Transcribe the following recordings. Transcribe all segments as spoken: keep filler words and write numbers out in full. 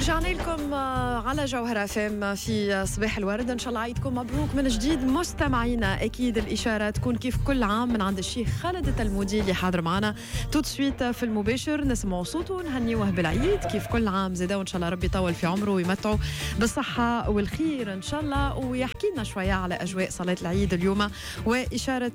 رجعنا لكم على جوهرة اف ام في صباح الورد. ان شاء الله عيدكم مبروك من جديد مستمعينا. اكيد الاشاره تكون كيف كل عام من عند الشيخ خالد التلمودي اللي حاضر معنا توت سويت في المباشر، نسمعوا صوته ونهنيوه بالعيد كيف كل عام زاده، وان شاء الله ربي يطول في عمره ويمتعه بالصحه والخير ان شاء الله، ويحكي لنا شويه على اجواء صلاه العيد اليوم واشاره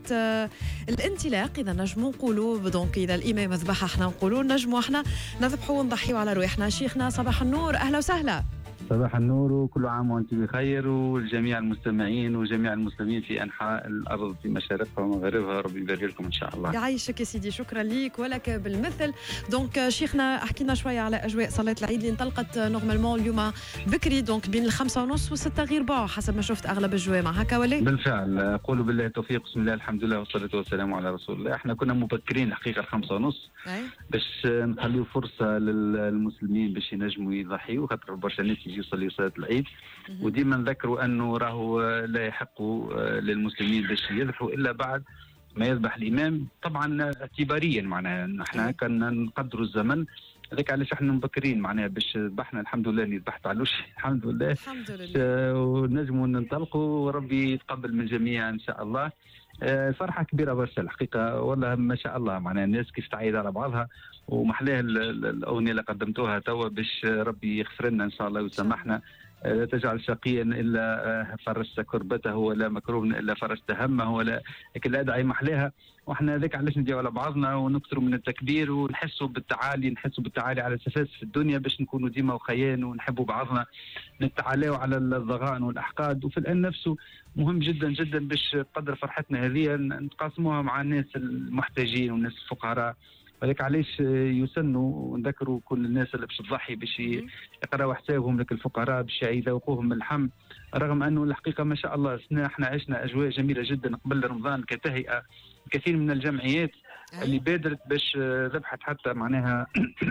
الانطلاق اذا نجموا نقولوا. دونك اذا الامام ذبح احنا نقولوا نجموا احنا نذبحوا ونضحيوا على روحنا. شيخنا صباح النور، اهلا وسهلا. صباح النور وكل عام وانتم بخير، والجميع المستمعين وجميع المسلمين في انحاء الارض في مشارقها ومغاربها، ربي يبارك لكم ان شاء الله. يعيشك يا سيدي، شكرا ليك ولك بالمثل. دونك شيخنا احكي لنا شويه على اجواء صلاه العيد اللي انطلقت نورمالمون اليوم بكري، دونك بين الخمسة ونص والستة غير ربع حسب ما شفت اغلب الجوامع، هكا ولا؟ بالفعل، اقول بالله التوفيق، بسم الله الحمد لله والصلاه والسلام على رسول الله. احنا كنا مبكرين الحقيقه الخمسة ونص باش نخليو فرصه للمسلمين باش ينجموا يضحيوا، خاطر برشا ناس يجيو يصليوا صلاه العيد، وديما نذكروا انه راهو لا يحق للمسلمين باش يذبحوا الا بعد ما يذبح الامام، طبعا اعتباريا معناها احنا كنا نقدروا الزمن هذاك، علاش احنا مبكرين معناها باش ذبحنا. الحمد لله اني ذبحت علوش الحمد لله الحمد لله، ونجموا ننطلقوا وربي يتقبل من الجميع ان شاء الله. فرحه كبيره برشا الحقيقه والله، ما شاء الله معناها الناس كيف تعيد على بعضها، ومحلاها الاغنيه اللي قدمتوها توا باش ربي يغفر لنا ان شاء الله ويسامحنا. لا تجعل شقيا الا فرجت كربته ولا مكروبا الا فرجت همه، ولا لكن الادعيه محلاها. واحنا هذاك علاش نديو على بعضنا ونكثروا من التكبير ونحسوا بالتعالي، نحسوا بالتعالي على الاساس في الدنيا باش نكونوا ديما وخيان ونحبوا بعضنا، نتعالوا على الضغائن والاحقاد. وفي الان نفسه مهم جدا جدا باش قدر فرحتنا هذه نتقاسموها مع الناس المحتاجين والناس الفقراء. ولكن علاش يسنوا ونذكروا كل الناس اللي باش تضحي باش يقراوا حسابهم لك الفقراء باش يذوقوهم اللحم، رغم انه الحقيقه ما شاء الله سنة احنا عشنا اجواء جميله جدا قبل رمضان كتهيئه. كثير من الجمعيات اللي بادرت باش ذبحت حتى معناها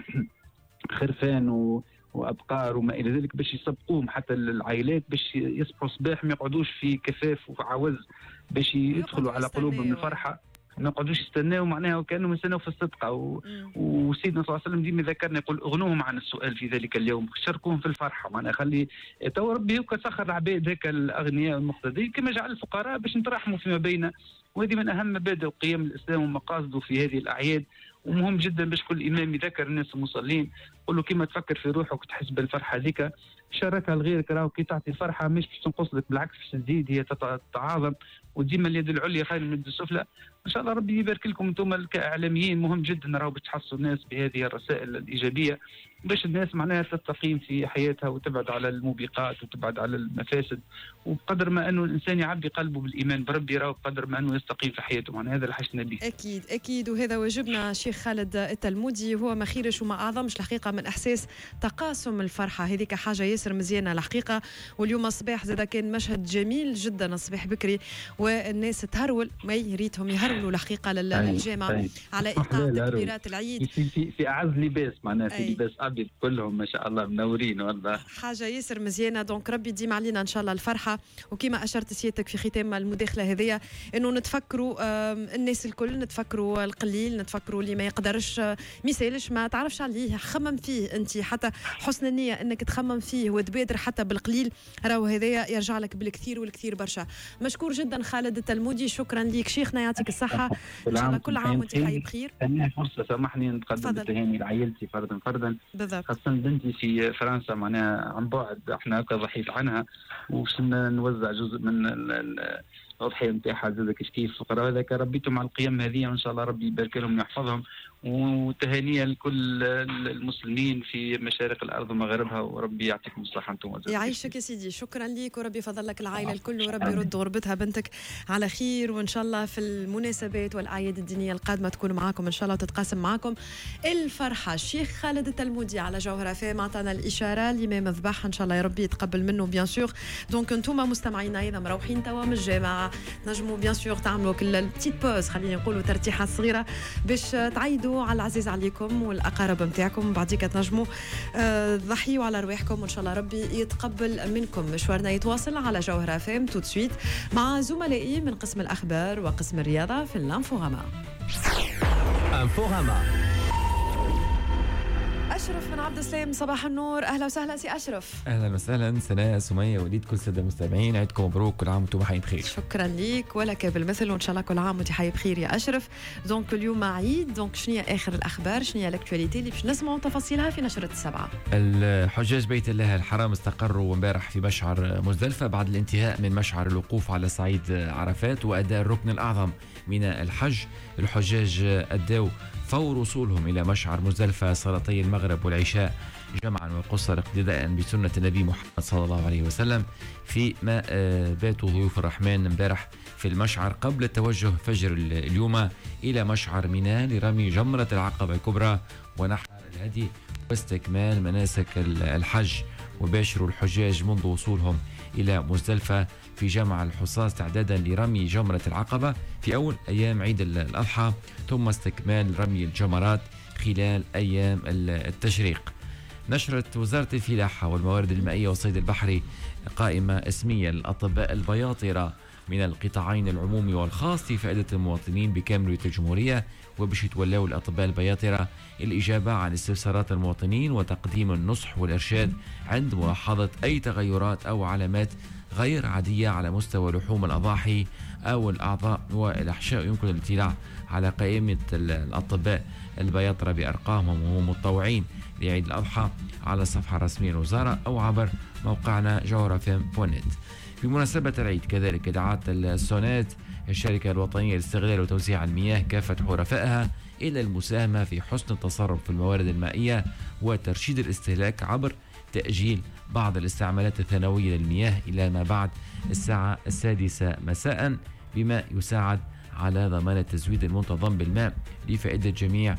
خرفان و وابقار وما الى ذلك باش يسبقوهم حتى العائلات باش يصبحوا صباح ما يقعدوش في كفاف وعوز، باش يدخلوا على قلوبهم الفرحه، ما يقعدوش يستناو معناها وكانهم يستناو في الصدقه. و... وسيدنا صلى الله عليه وسلم ديما ذكرنا يقول اغنوهم عن السؤال في ذلك اليوم، شاركوهم في الفرحه معناها. خلي تو ربي هكا سخر العباد هكا الاغنياء المقتدرين كما جعل الفقراء باش نتراحموا فيما بيننا، وهذه من اهم مبادئ وقيم الاسلام ومقاصده في هذه الاعياد. ومهم جدا باش كل امام يذكر الناس المصلين، قول له كيما تفكر في روحك وتحس بالفرحه هذيك شاركها لغيرك، راهو كي تعطي الفرحه مش باش تنقص لك، بالعكس باش تزيد، هي تتعاظم، وديما اليد العليا خير من اليد السفلى. ان شاء الله ربي يبارك لكم انتم كاعلاميين. مهم جدا راهو باش تحسوا الناس بهذه الرسائل الايجابيه باش الناس معناها تستقيم في حياتها وتبعد على الموبقات وتبعد على المفاسد، وبقدر ما انه الانسان يعبي قلبه بالايمان بربي راهو بقدر ما انه يستقيم في حياته معناها. هذا اللي حشنا به. اكيد اكيد، وهذا واجبنا شيخ خالد التلمودي، هو ما خيرش وما اعظمش الحقيقه من احساس تقاسم الفرحه، هذيك حاجه ياسر مزيانه الحقيقه. واليوم الصباح زاد كان مشهد جميل جدا الصباح بكري، والناس تهرول ما يريتهم يهرولوا الحقيقه للجامع على ايقاع تكبيرات العيد في في, في اعز لباس معناها، في لباس ابيض كلهم ما شاء الله منورين والله، حاجه ياسر مزيانه. دونك ربي يديم علينا ان شاء الله الفرحه. وكما اشرت سيادتك في ختام المداخله هذيا انه نتفكروا الناس الكل، نتفكروا القليل، نتفكروا اللي ما يقدرش ما يسالش ما تعرفش عليه، خمم فيه انت، حتى حسن النيه انك تخمم فيه وتبادر حتى بالقليل، راهو هذايا يرجع لك بالكثير والكثير برشا. مشكور جدا خالد التلمودي، شكرا ليك شيخنا، يعطيك الصحه ان شاء الله كل عام وانت حي بخير. ثاني فرصه سامحني نتقدم بالتهاني لعائلتي فردا فردا، بالضبط، خاصه بنتي في فرنسا معناها عن بعد، احنا هكا ضحيت عنها وصلنا نوزع جزء من الأضحية نتاعها زاد كيف كيف الفقراء. هذاك ربيتهم على القيم هذه وان شاء الله ربي يبارك لهم ويحفظهم، وتهانية لكل المسلمين في مشارق الارض ومغاربها، وربي يعطيكم الصحه انتم. يعيشك يا سيدي، شكرا ليك، وربي يفضل لك العائله الكل، وربي يرد غربتها بنتك على خير. وان شاء الله في المناسبات والاعياد الدينيه القادمه تكون معاكم ان شاء الله وتتقاسم معاكم الفرحه. الشيخ خالد التلمودي على جوهره فام عطانا الاشاره، الامام ذبح ان شاء الله يا ربي يتقبل منه بيان سور. دونك انتم مستمعينا اذا مروحين توا من الجامعه نجموا بيان سور تعملوا كل البتيت بوز، خلينا نقولوا ترتيحه صغيره باش تعيدوا على العزيز عليكم والاقارب نتاعكم، بعديك تنجموا تضحيوا على رواحكم وان شاء الله ربي يتقبل منكم. مشوارنا يتواصل على جوهرة فام تو سويت مع زملائي من قسم الاخبار وقسم الرياضه في الانفوغاما. انفوغاما أشرف من عبد السلام. صباح النور، أهلا وسهلا سي أشرف. أهلا وسهلا سناء، سمية، وليد، كل سادة المستمعين، عيدكم مبروك، كل عام وانتم حي بخير. شكرا ليك ولك بالمثل، وإن شاء الله كل عام وانت حي بخير يا أشرف. دونك اليوم عيد، دونك شنو هي آخر الأخبار، شنو هي الأكتواليتي اللي باش نسمعوا تفاصيلها في نشرة السبعة. الحجاج بيت الله الحرام استقروا امبارح في مشعر مزدلفة بعد الانتهاء من مشعر الوقوف على صعيد عرفات وأداء الركن الأعظم من الحج. الحجاج أدوا فور وصولهم إلى مشعر مزدلفة صلاتي المغرب والعشاء جمعا وقصر اقتداء بسنة النبي محمد صلى الله عليه وسلم، فيما باتوا ضيوف الرحمن امبارح في المشعر قبل التوجه فجر اليوم إلى مشعر منى لرمي جمرة العقبة الكبرى ونحر الهدي واستكمال مناسك الحج. وباشروا الحجاج منذ وصولهم إلى مزدلفة في جمع الحصاة استعدادا لرمي جمرة العقبة في أول أيام عيد الأضحى، ثم استكمال رمي الجمرات خلال أيام التشريق. نشرت وزارة الفلاحة والموارد المائية والصيد البحري قائمة اسمية للأطباء البياطرة من القطاعين العمومي والخاص في فائدة المواطنين بكامل الجمهورية، وبش يتولوا الأطباء البياطرة الإجابة عن استفسارات المواطنين وتقديم النصح والإرشاد عند ملاحظة أي تغيرات أو علامات غير عادية على مستوى لحوم الأضاحي أو الأعضاء والأحشاء. يمكن الاطلاع على قائمة الأطباء البياطرة بأرقامهم وهم متطوعين لعيد الأضحى على الصفحة الرسمية للوزارة أو عبر موقعنا جوهر فم دوت نت. بمناسبة العيد كذلك دعت السونات الشركة الوطنية لاستغلال وتوزيع المياه كافة حرفائها إلى المساهمة في حسن التصرف في الموارد المائية وترشيد الاستهلاك عبر تأجيل بعض الاستعمالات الثانوية للمياه إلى ما بعد الساعة السادسة مساء، بما يساعد على ضمان التزويد المنتظم بالماء لفائدة جميع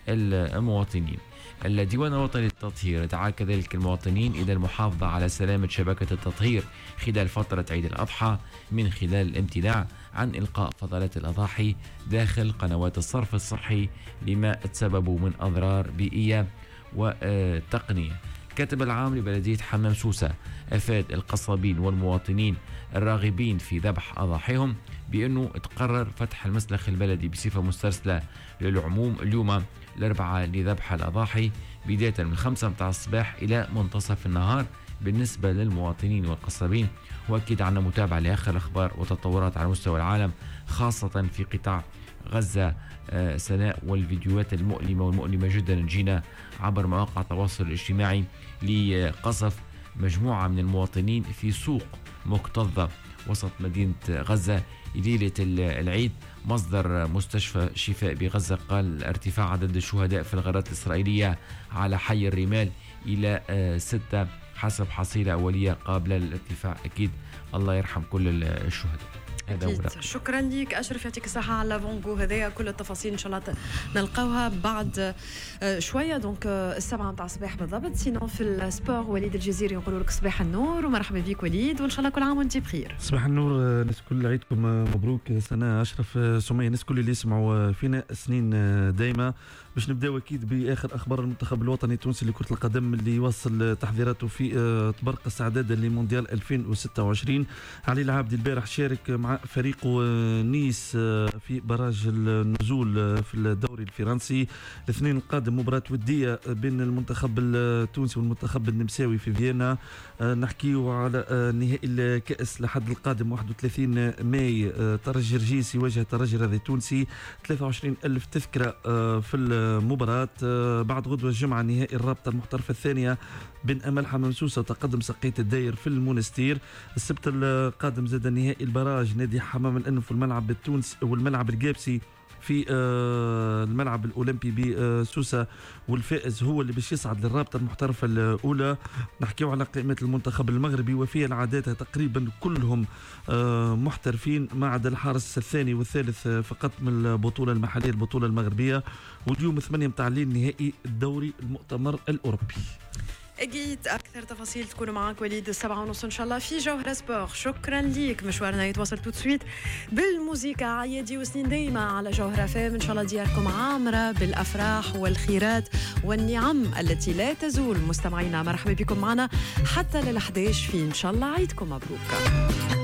المواطنين. الديوان الوطني للتطهير دعا كذلك المواطنين إلى المحافظة على سلامة شبكة التطهير خلال فترة عيد الأضحى من خلال الامتناع عن إلقاء فضلات الأضاحي داخل قنوات الصرف الصحي لما تسببوا من أضرار بيئية وتقنية. الكاتب العام لبلدية حمام سوسة أفاد القصابين والمواطنين الراغبين في ذبح أضاحيهم بأنه تقرر فتح المسلخ البلدي بصفة مسترسلة للعموم اليوم الأربعاء لذبح الأضاحي بداية من خمسة متاع الصباح إلى منتصف النهار بالنسبة للمواطنين والقصابين. وأكد عنا متابعة لآخر الأخبار وتطورات على مستوى العالم خاصة في قطاع غزة آه سناء، والفيديوهات المؤلمة والمؤلمة جدا نجينا عبر مواقع التواصل الاجتماعي لقصف مجموعة من المواطنين في سوق مكتظة وسط مدينة غزة ليلة العيد. مصدر مستشفى شفاء بغزة قال ارتفاع عدد الشهداء في الغارات الإسرائيلية على حي الرمال إلى آه ستة حسب حصيلة أولية قابلة للارتفاع. أكيد الله يرحم كل الشهداء. أكيد. شكرا لك أشرف، يعطيك الصحة على فونغو هذايا. كل التفاصيل إن شاء الله نلقاوها بعد شوية، دونك السبعة متاع الصباح بالضبط. سينو في السبور وليد الجزيري نقول لك صباح النور ومرحبا بك وليد، وإن شاء الله كل عام وأنت بخير. صباح النور، ناس كل عيدكم مبروك. سنة أشرف، سمية، ناس كل اللي يسمعوا فينا سنين دايما. باش نبداو اكيد باخر اخبار المنتخب الوطني التونسي لكره القدم اللي يواصل تحضيراته في طبرق استعدادا لمونديال ألفين وستة وعشرين. علي العابدي البارح شارك مع فريقه نيس في براج النزول في الدوري الفرنسي. الاثنين القادم مباراه وديه بين المنتخب التونسي والمنتخب النمساوي في فيينا. نحكيو على نهائي الكاس لحد القادم واحد وثلاثين ماي. ترجي رجيس يواجه ترجي الرياضي التونسي. ثلاثة وعشرين ألف تذكره في مباراة. بعد غدوة الجمعة نهائي الرابطة المحترفة الثانية بين أمل حمام سوسة وتقدم سقية الداير في المونستير. السبت القادم زاد نهائي البراج نادي حمام الأنف والملعب التونسي والملعب الجابسي في الملعب الأولمبي بسوسة، والفائز هو اللي باش يصعد للرابطة المحترفة الأولى. نحكيو على قائمة المنتخب المغربي وفيها العادات تقريبا كلهم محترفين ما عدا الحارس الثاني والثالث فقط من البطولة المحلية البطولة المغربية. واليوم ثمانية متاع الليل نهائي الدوري المؤتمر الأوروبي. أكيد أكثر تفاصيل تكون معك وليد السبعة ونص إن شاء الله في جوهرة سبور. شكرا ليك. مشوارنا يتواصل تو سويت بالموسيقى عيادي وسنين دايما على جوهرة فام. إن شاء الله دياركم عامرة بالأفراح والخيرات والنعم التي لا تزول. مستمعينا مرحبا بكم معنا حتى للحداش في إن شاء الله عيدكم مبروك.